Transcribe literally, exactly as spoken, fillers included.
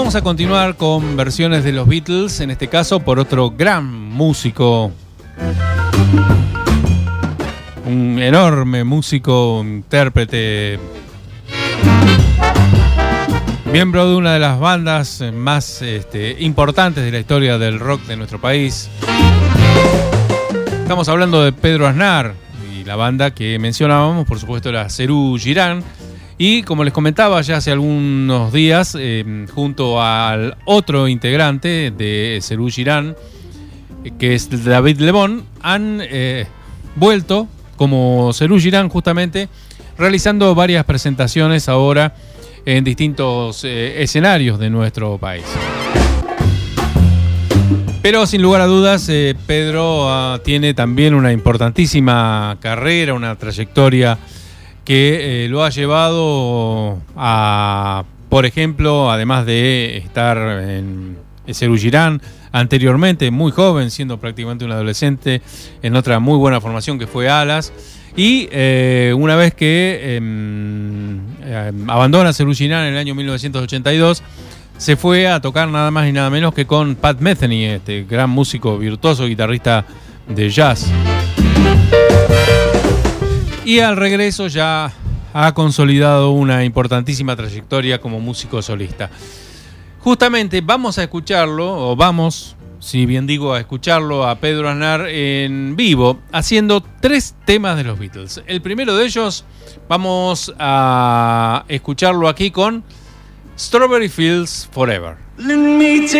vamos a continuar con versiones de los Beatles, en este caso por otro gran músico, un enorme músico, intérprete, miembro de una de las bandas más este, importantes de la historia del rock de nuestro país. Estamos hablando de Pedro Aznar y la banda que mencionábamos, por supuesto, era Serú Girán. Y como les comentaba ya hace algunos días, eh, junto al otro integrante de Serú Girán, que es David Lebón, han eh, vuelto como Serú Girán justamente, realizando varias presentaciones ahora en distintos eh, escenarios de nuestro país. Pero sin lugar a dudas, eh, Pedro uh, tiene también una importantísima carrera, una trayectoria que eh, lo ha llevado a, por ejemplo, además de estar en Serú Girán, anteriormente, muy joven, siendo prácticamente un adolescente, en otra muy buena formación que fue Alas. Y eh, una vez que eh, eh, abandona Serú Girán en el año mil novecientos ochenta y dos, se fue a tocar nada más y nada menos que con Pat Metheny, este gran músico virtuoso, guitarrista de jazz. Y al regreso ya ha consolidado una importantísima trayectoria como músico solista. Justamente vamos a escucharlo, o vamos, si bien digo, a escucharlo a Pedro Aznar en vivo, haciendo tres temas de los Beatles. El primero de ellos vamos a escucharlo aquí con Strawberry Fields Forever. Let me